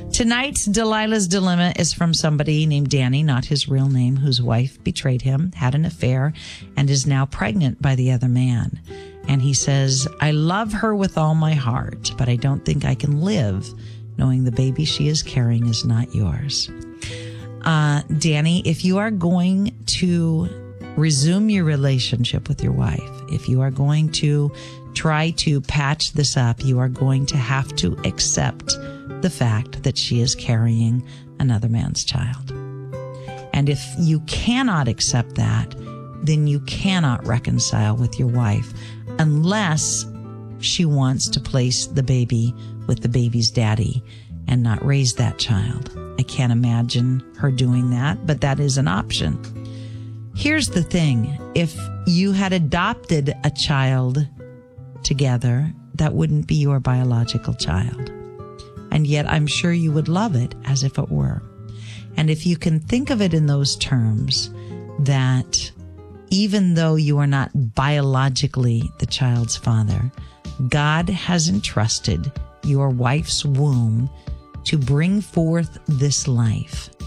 Tonight's Delilah's Dilemma is from somebody named Danny, not his real name, whose wife betrayed him, had an affair, and is now pregnant by the other man. And he says, I love her with all my heart, but I don't think I can live knowing the baby she is carrying is not yours. Danny, if you are going to resume your relationship with your wife, if you are going to try to patch this up, you are going to have to accept the fact that she is carrying another man's child. And if you cannot accept that, then you cannot reconcile with your wife unless she wants to place the baby with the baby's daddy and not raise that child. I can't imagine her doing that, but that is an option. Here's the thing. If you had adopted a child together, that wouldn't be your biological child. And yet I'm sure you would love it as if it were. And if you can think of it in those terms, that even though you are not biologically the child's father, God has entrusted your wife's womb to bring forth this life.